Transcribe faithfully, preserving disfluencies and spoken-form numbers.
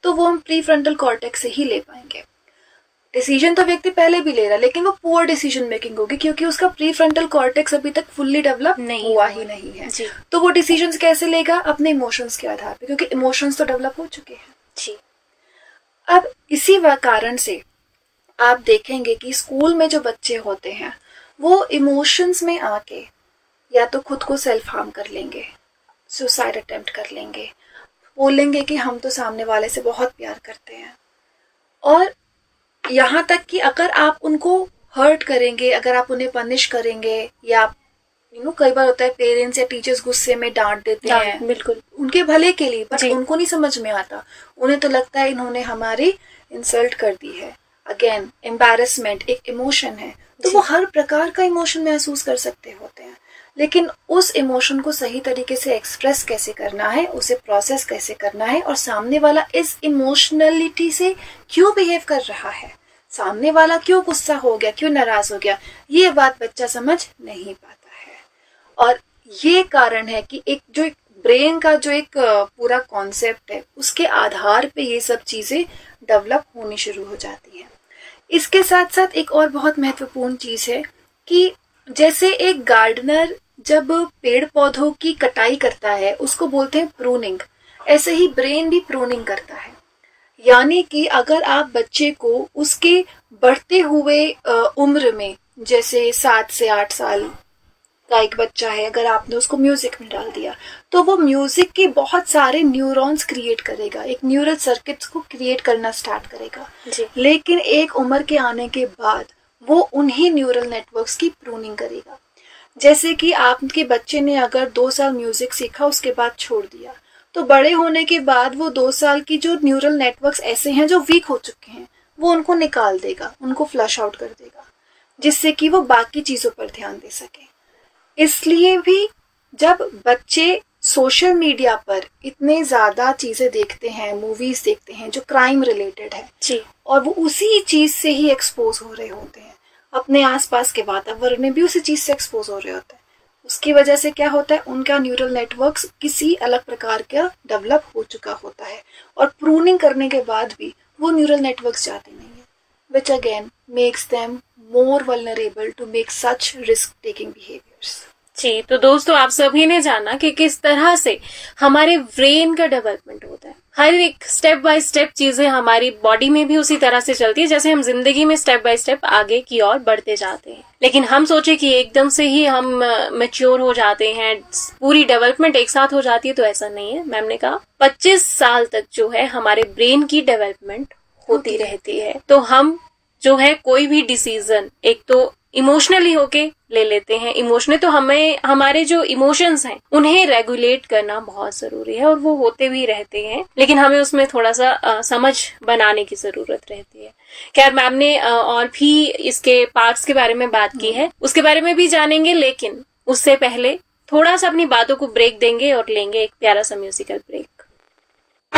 तो वो हम प्री फ्रंटल कॉर्टेक्स से ही ले पाएंगे। डिसीजन तो व्यक्ति पहले भी ले रहा है, लेकिन वो पुअर डिसीजन मेकिंग होगी क्योंकि उसका प्री फ्रंटल कॉर्टेक्स अभी तक फुल्ली डेवलप हुआ ही नहीं है। जी। तो वो डिसीजंस कैसे लेगा? अपने इमोशंस के आधार पे, क्योंकि इमोशंस तो डेवलप हो चुके हैं। जी। अब इसी कारण से आप देखेंगे कि स्कूल में जो बच्चे होते हैं वो इमोशंस में आके या तो खुद को सेल्फ हार्म कर लेंगे, सुसाइड अटेम्प्ट कर लेंगे, बोलेंगे कि हम तो सामने वाले से बहुत प्यार करते हैं, और यहाँ तक कि अगर आप उनको हर्ट करेंगे, अगर आप उन्हें पनिश करेंगे, या यू नो कई बार होता है पेरेंट्स या टीचर्स गुस्से में डांट देते हैं, बिल्कुल उनके भले के लिए, पर उनको नहीं समझ में आता, उन्हें तो लगता है इन्होंने हमारी इंसल्ट कर दी है। अगेन एम्बैरेसमेंट एक इमोशन है, तो वो हर प्रकार का इमोशन महसूस कर सकते होते हैं, लेकिन उस इमोशन को सही तरीके से एक्सप्रेस कैसे करना है, उसे प्रोसेस कैसे करना है, और सामने वाला इस इमोशनलिटी से क्यों बिहेव कर रहा है, सामने वाला क्यों गुस्सा हो गया, क्यों नाराज हो गया, ये बात बच्चा समझ नहीं पाता है। और ये कारण है कि एक जो एक ब्रेन का जो एक पूरा कॉन्सेप्ट है उसके आधार पे ये सब चीजें डेवलप होनी शुरू हो जाती है। इसके साथ साथ एक और बहुत महत्वपूर्ण चीज है कि जैसे एक गार्डनर जब पेड़ पौधों की कटाई करता है उसको बोलते हैं प्रूनिंग, ऐसे ही ब्रेन भी प्रूनिंग करता है। यानी कि अगर आप बच्चे को उसके बढ़ते हुए उम्र में, जैसे सात से आठ साल का एक बच्चा है, अगर आपने उसको म्यूजिक में डाल दिया तो वो म्यूजिक के बहुत सारे न्यूरॉन्स क्रिएट करेगा, एक न्यूरल सर्किट्स को क्रिएट करना स्टार्ट करेगा जी। लेकिन एक उम्र के आने के बाद वो उन्हीं न्यूरल नेटवर्क्स की प्रूनिंग करेगा। जैसे कि आपके बच्चे ने अगर दो साल म्यूजिक सीखा, उसके बाद छोड़ दिया, तो बड़े होने के बाद वो दो साल की जो न्यूरल नेटवर्क्स ऐसे हैं जो वीक हो चुके हैं, वो उनको निकाल देगा, उनको फ्लश आउट कर देगा, जिससे कि वो बाकी चीजों पर ध्यान दे सके। इसलिए भी जब बच्चे सोशल मीडिया पर इतने ज्यादा चीजें देखते हैं, मूवीज देखते हैं जो क्राइम रिलेटेड है जी, और वो उसी चीज से ही एक्सपोज हो रहे होते हैं, अपने आसपास के वातावरण में भी उसी चीज से एक्सपोज हो रहे होते हैं, उसकी वजह से क्या होता है, उनका न्यूरल नेटवर्क्स किसी अलग प्रकार का डेवलप हो चुका होता है, और प्रूनिंग करने के बाद भी वो न्यूरल नेटवर्क्स जाते नहीं है, which again makes them more vulnerable to make such risk-taking behaviors. जी, तो दोस्तों आप सभी ने जाना कि किस तरह से हमारे ब्रेन का डेवलपमेंट होता है। हर एक स्टेप बाय स्टेप चीजें हमारी बॉडी में भी उसी तरह से चलती है जैसे हम जिंदगी में स्टेप बाय स्टेप आगे की ओर बढ़ते जाते हैं। लेकिन हम सोचे कि एकदम से ही हम मैच्योर हो जाते हैं, पूरी डेवलपमेंट एक साथ हो जाती है, तो ऐसा नहीं है। मैम ने कहा पच्चीस साल तक जो है हमारे ब्रेन की डेवलपमेंट होती रहती है। तो हम जो है कोई भी डिसीजन एक तो इमोशनली होके ले लेते हैं। इमोशनल तो हमें हमारे जो इमोशंस हैं उन्हें रेगुलेट करना बहुत जरूरी है, और वो होते भी रहते हैं, लेकिन हमें उसमें थोड़ा सा आ, समझ बनाने की जरूरत रहती है। खैर मैम ने आ, और भी इसके पार्ट्स के बारे में बात की है, उसके बारे में भी जानेंगे, लेकिन उससे पहले थोड़ा सा अपनी बातों को ब्रेक देंगे और लेंगे एक प्यारा सा म्यूजिकल ब्रेक।